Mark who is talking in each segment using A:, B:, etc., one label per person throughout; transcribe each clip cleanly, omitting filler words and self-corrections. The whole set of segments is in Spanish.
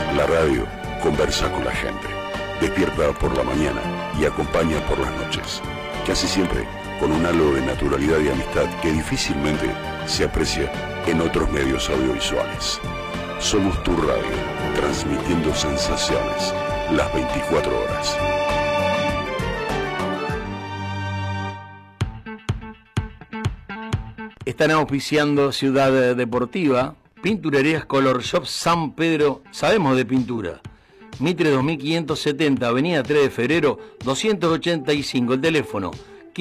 A: La radio conversa con la gente, despierta por la mañana y acompaña por las noches, casi siempre con un halo de naturalidad y amistad que difícilmente se aprecia en otros medios audiovisuales. Somos tu radio, transmitiendo sensaciones las 24 horas.
B: Están auspiciando Ciudad Deportiva, Pinturerías Color Shop San Pedro, sabemos de pintura. Mitre 2570, Avenida 3 de Febrero, 285, el teléfono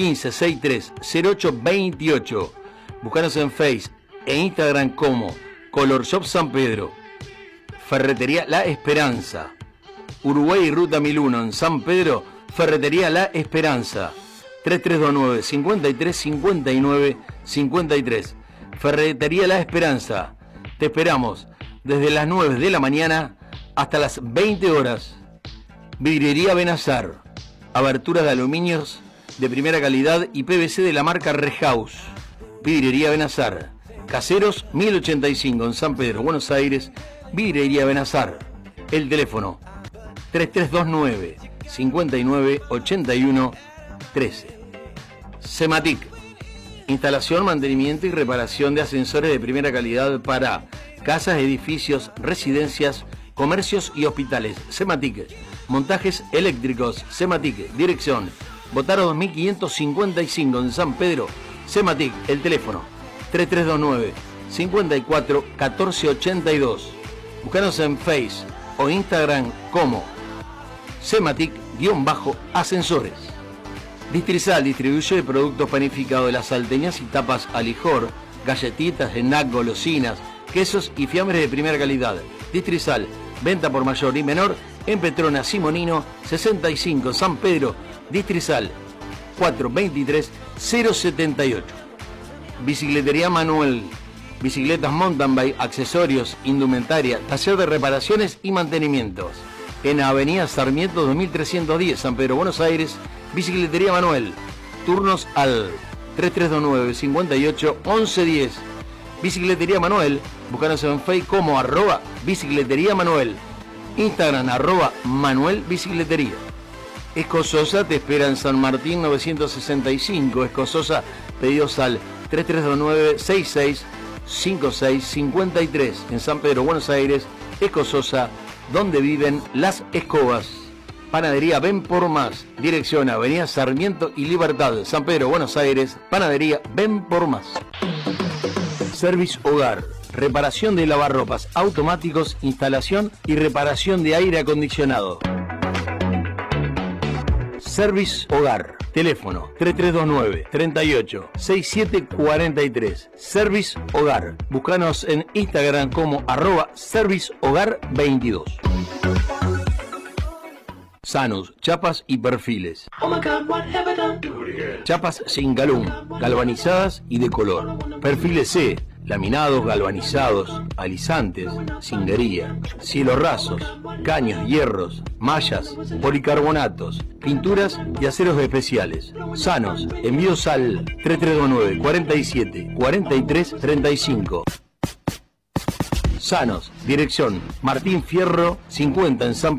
B: 1563-0828. Búscanos en Face e Instagram como Color Shop San Pedro. Ferretería La Esperanza, Uruguay y Ruta 1001 en San Pedro, Ferretería La Esperanza, 3329 53 59 53. Ferretería La Esperanza. Te esperamos desde las 9 de la mañana hasta las 20 horas. Vidriería Benazar. Aberturas de aluminios de primera calidad y PVC de la marca Rehouse. Vidriería Benazar. Caseros 1085 en San Pedro, Buenos Aires. Vidriería Benazar. El teléfono 3329 59 81 13. Sematic. Instalación, mantenimiento y reparación de ascensores de primera calidad para casas, edificios, residencias, comercios y hospitales. Sematic. Montajes eléctricos. Sematic. Dirección Botaro 2555 en San Pedro. Sematic. El teléfono 3329 54 14 82. Búscanos en Face o Instagram como Sematic-ascensores. Distrizal distribuye productos panificados de las salteñas y tapas Alijor, galletitas, snack, golosinas, quesos y fiambres de primera calidad. Distrizal, venta por mayor y menor en Petrona Simonino 65 San Pedro. Distrizal 423-078. Bicicletería Manuel, bicicletas mountain bike, accesorios, indumentaria, taller de reparaciones y mantenimientos. En Avenida Sarmiento 2310 San Pedro, Buenos Aires. Bicicletería Manuel. Turnos al 3329 58 1110. Bicicletería Manuel. Búscanos en Facebook como @Bicicletería Manuel. Instagram @Manuel Bicicletería. Escososa te espera en San Martín 965. Escososa, pedidos al 3329 66 56 53. En San Pedro, Buenos Aires. Escososa, donde viven las escobas. Panadería Ven por Más, dirección Avenida Sarmiento y Libertad, San Pedro, Buenos Aires. Panadería Ven por Más. Service Hogar, reparación de lavarropas automáticos, instalación y reparación de aire acondicionado. Service Hogar, teléfono 3329 38 67 43. Service Hogar, búscanos en Instagram como @servicehogar22. Sanus, chapas y perfiles. Chapas sin galum, galvanizadas y de color. Perfiles C, laminados, galvanizados, alisantes, cingería, cielos rasos, caños, hierros, mallas, policarbonatos, pinturas y aceros especiales. Sanos, envíos al 3329 47 43 35. Sanos, dirección Martín Fierro 50 en San